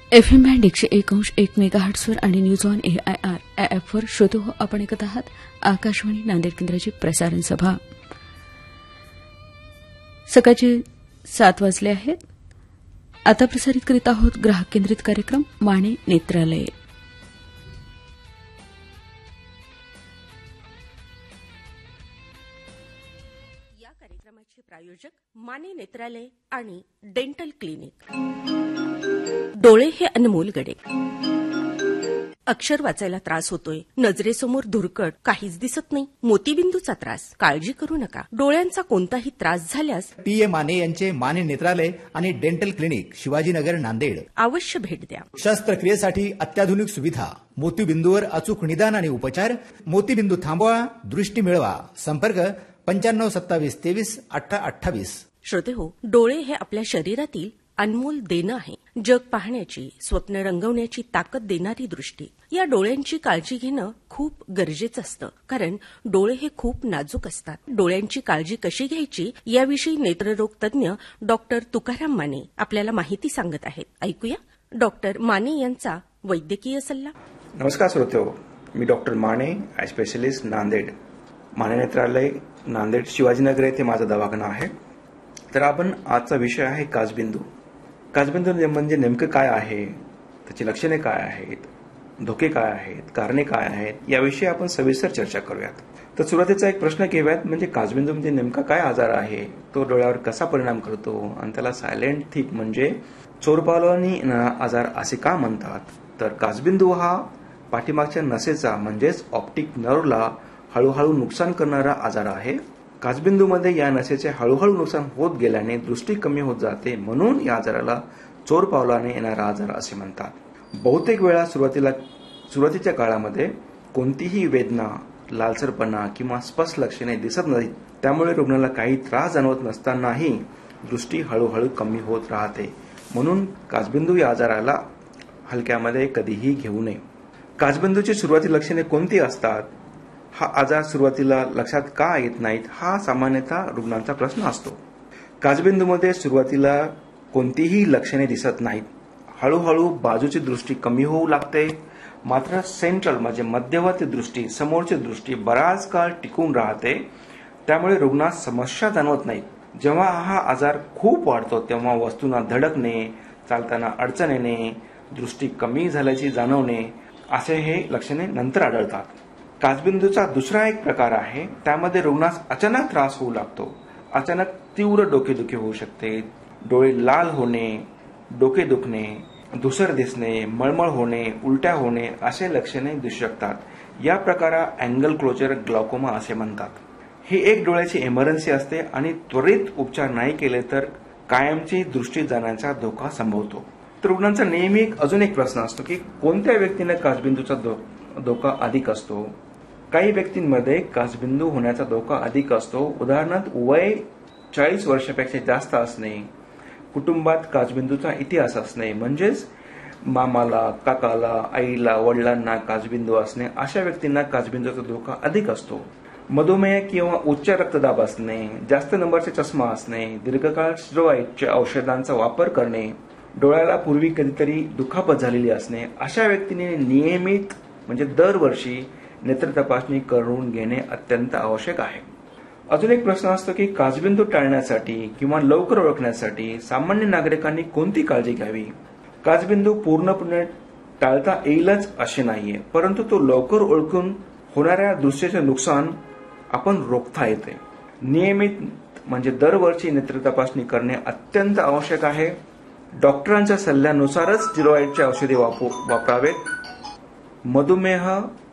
FM band 101.1 मेगाहर्ट्झवर आणि news on AIR ॲपवर श्रोतो आपण ऐकत आहात आकाशवाणी नांदेड केंद्राची प्रसारण सभा. सकाळचे 7 वाजले आहेत. आता प्रसारित करीत आहोत ग्राहक केंद्रित कार्यक्रम माने नेत्रालय. या कार्यक्रमाचे प्रायोजक माने नेत्रालय आणि डेंटल क्लिनिक. डोळे हे अनमोल गडे. अक्षर वाचायला त्रास होतोय, नजरेसमोर धुरकट, काहीच दिसत नाही, मोतीबिंदूचा त्रास. काळजी करू नका. डोळ्यांचा कोणताही त्रास झाल्यास PA माने यांचे माने नेत्रालय आणि डेंटल क्लिनिक शिवाजीनगर नांदेड अवश्य भेट द्या. शस्त्रक्रियेसाठी अत्याधुनिक सुविधा, मोतीबिंदूवर अचूक निदान आणि उपचार. मोतीबिंदू थांबवा, दृष्टी मिळवा. संपर्क 95 27 23 28. श्रोते हो, डोळे हे आपल्या शरीरातील अनमोल देणं आहे. जग पाहण्याची, स्वप्न रंगवण्याची ताकद देणारी दृष्टी. या डोळ्यांची काळजी घेणं खूप गरजेचं असतं, कारण डोळे हे खूप नाजूक असतात. डोळ्यांची काळजी कशी घ्यायची याविषयी नेत्ररोग तज्ज्ञ डॉक्टर तुकाराम माने आपल्याला माहिती सांगत आहेत. ऐकूया डॉक्टर माने यांचा वैद्यकीय सल्ला. नमस्कार श्रोतेहो, मी doctor Mane, I specialist, Nanded. Mane नेत्रालय, नांदेड शिवाजीनगर येथे माझा दवाखाना आहे. तर आपण आजचा विषय आहे काचबिंदू. काचबिंदू म्हणजे नेमकं काय आहे, त्याची लक्षणे काय आहेत, धोके काय आहेत, कारणे काय आहेत, याविषयी आपण सविस्तर चर्चा करूयात. तर सुरुवातीचा एक प्रश्न घेऊयात, म्हणजे काचबिंदू म्हणजे नेमका काय आजार आहे, तो डोळ्यावर कसा परिणाम करतो आणि त्याला सायलेंट थिक म्हणजे चोरपावलांनी आजार असे का म्हणतात. तर काचबिंदू हा पाठीमागच्या नसेचा म्हणजेच ऑप्टिक नर्वला हळूहळू नुकसान करणारा आजार आहे. काचबिंदूमध्ये या नसेचे हळूहळू नुकसान होत गेल्याने दृष्टी कमी होत जाते, म्हणून या आजाराला चोरपावलाने येणारा आजार असे म्हणतात. बहुतेक वेळा सुरुवातीच्या काळामध्ये कोणतीही वेदना, लालसरपणा किंवा स्पष्ट लक्षणे दिसत नाहीत, त्यामुळे रुग्णाला काही त्रास जाणवत नसतानाही दृष्टी हळूहळू कमी होत राहते. म्हणून काचबिंदू या आजाराला हलक्यामध्ये कधीही घेऊ नये. काचबिंदूची सुरुवाती लक्षणे कोणती असतात, हा आजार सुरुवातीला लक्षात का येत नाहीत, हा सामान्यतः रुग्णांचा प्रश्न असतो. काचबिंदूमध्ये सुरुवातीला कोणतीही लक्षणे दिसत नाहीत. हळूहळू बाजूची दृष्टी कमी होऊ लागते, मात्र सेंट्रल म्हणजे मध्यवर्ती दृष्टी, समोरची दृष्टी बराच काळ टिकून राहते. त्यामुळे रुग्णास समस्या जाणवत नाहीत. जेव्हा हा आजार खूप वाढतो तेव्हा वस्तूंना धडकणे, चालताना अडचण येणे, दृष्टी कमी झाल्याची जाणवणे असे हे लक्षणे नंतर आढळतात. काचबिंदूचा दुसरा एक प्रकार आहे, त्यामध्ये रुग्णास अचानक त्रास होऊ लागतो. अचानक तीव्र डोकेदुखी होऊ शकते, डोळे लाल होणे, डोके दुखणे, धुसर दिसणे, मळमळ होणे, उलट्या होणे असे लक्षणे दिसू शकतात. या प्रकाराला अँगल क्लोजर ग्लॉकोमा असे म्हणतात. ही एक डोळ्याची इमर्जन्सी असते आणि त्वरित उपचार नाही केले तर कायमची दृष्टी जाण्याचा धोका संभवतो. तर रुग्णांचा नेहमी अजून एक प्रश्न असतो की कोणत्या व्यक्तीने काचबिंदूचा धोका अधिक असतो. काही व्यक्तींमध्ये काचबिंदू होण्याचा धोका अधिक असतो. उदाहरणार्थ वय 40 वर्षापेक्षा जास्त असणे, कुटुंबात काचबिंदूचा इतिहास असणे म्हणजेच मामाला, काकाला, आईला, वडिलांना काचबिंदू असणे, अशा व्यक्तींना काचबिंदूचा धोका अधिक असतो. मधुमेह किंवा उच्च रक्तदाब असणे, जास्त नंबरचे चष्मा असणे, दीर्घकाळ स्टेरॉइडच्या औषधांचा वापर करणे, डोळ्याला पूर्वी कधीतरी दुखापत झालेली असणे, अशा व्यक्तीने नियमित म्हणजे दरवर्षी नेत्र तपासणी करून घेणे अत्यंत आवश्यक आहे. अजून एक प्रश्न असतो की काचबिंदू टाळण्यासाठी किंवा लवकर ओळखण्यासाठी सामान्य नागरिकांनी कोणती काळजी घ्यावी. काचबिंदू पूर्णपणे टाळता येईलच असे नाहीये, परंतु तो लवकर ओळखून होणाऱ्या दृष्टीचे नुकसान आपण रोखता येते. नियमित म्हणजे दरवर्षी नेत्र तपासणी करणे अत्यंत आवश्यक आहे. डॉक्टरांच्या सल्ल्यानुसारच स्टेरॉइडची औषधे वापरावेत. मधुमेह